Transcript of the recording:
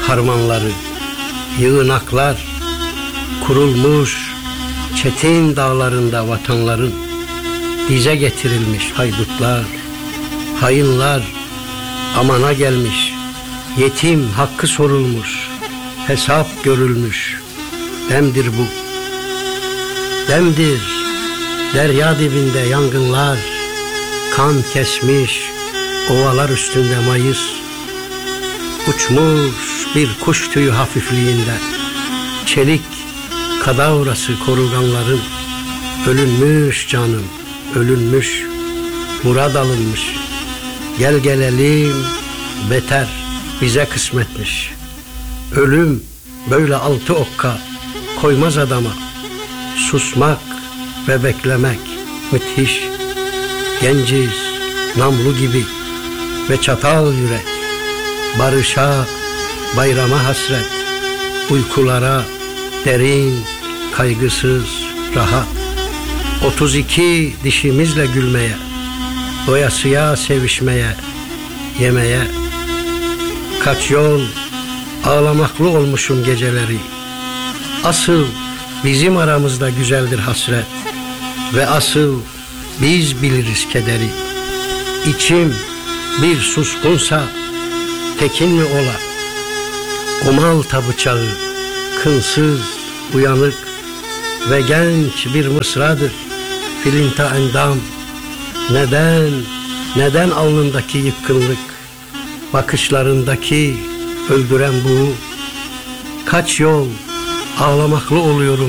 harmanları, yığınaklar, kurulmuş çetin dağlarında vatanların, dize getirilmiş haydutlar, hainler, amana gelmiş, yetim hakkı sorulmuş, hesap görülmüş, demdir bu. Demdir, derya dibinde yangınlar, kan kesmiş, ovalar üstünde mayıs, uçmuş bir kuş tüyü hafifliğinde, çelik kadavrası koruganların, ölünmüş canım, ölünmüş, murad alınmış, gel gelelim, beter bize kısmetmiş. Ölüm böyle altı okka koymaz adama, susmak ve beklemek müthiş. Genciz, namlu gibi ve çatal yürek, barışa, bayrama hasret, uykulara derin, kaygısız, rahat. 32 dişimizle gülmeye, doyasıya sevişmeye, yemeye. Kaç yol ağlamaklı olmuşum geceleri. Asıl bizim aramızda güzeldir hasret ve asıl biz biliriz kederi. İçim bir suskunsa tekin mi ola? O Malta bıçağı kınsız, uyanık ve genç bir mısradır. Filinta endam, neden alnındaki yıkkınlık, bakışlarındaki öldüren bu? Kaç yol ağlamaklı oluyorum